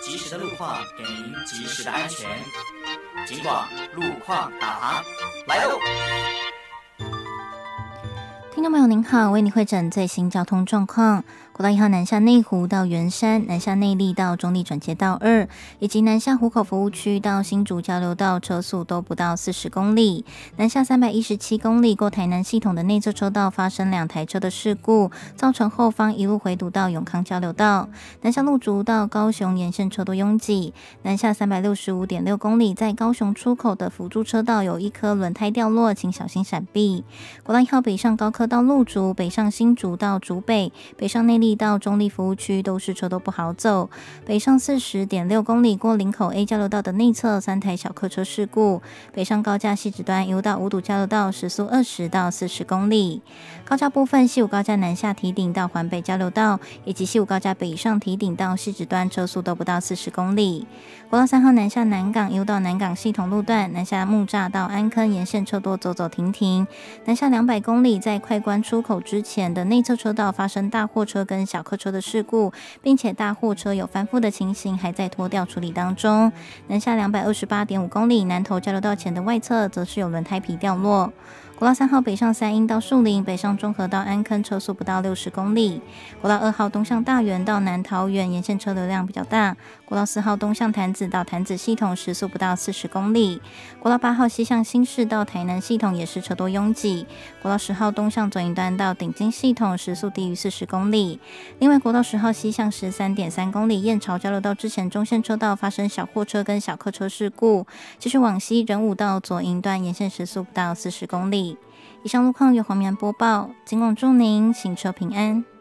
及时的路况，给您及时的安全。警广路况导航来喽！ 听众朋友您好，为您汇诊最新交通状况。国道1号南下内湖到圆山，南下内壢到中壢转接道2，以及南下湖口服务区到新竹交流道车速都不到40公里。南下317公里过台南系统的内侧车道发生2台车的事故，造成后方一路回堵到永康交流道。南下路竹到高雄沿线车多拥挤。南下365.6公里，在高雄出口的辅助车道有一颗轮胎掉落，请小心闪避。国道1号北上高科到路竹，北上新竹到竹北，北上内壢到中壢服务区都是车都不好走。北上40.6公里过林口 A 交流道的内侧3台小客车事故。北上高架汐止端一到五堵交流道时速20到40公里。高架部分，西武高架南下堤顶到环北交流道，以及西武高架北上堤顶到汐止端车速都不到40公里。国道3号南下南港一路到南港系统路段，南下木栅到安坑沿线车多走走停停。南下200公里，在快关出口之前的内侧车道发生大货车跟小客车的事故，并且大货车有翻覆的情形，还在拖吊处理当中。南下228.5公里，南投交流道前的外侧则是有轮胎皮掉落。国道3号北上三鶯到树林，北上中和到安坑车速不到60公里。国道2号东向大园到南桃园沿线车流量比较大。国道4号东向潭子到潭子系统时速不到40公里。国道8号西向新市到台南系统也是车多拥挤。国道10号东向左营端到顶金系统时速低于40公里。另外国道10号西向13.3公里燕巢交流道之前中线车道发生小货车跟小客车事故，继续往西仁武到左营端沿线时速不到40公里。以上路况由黄棉播报，警广祝您行车平安。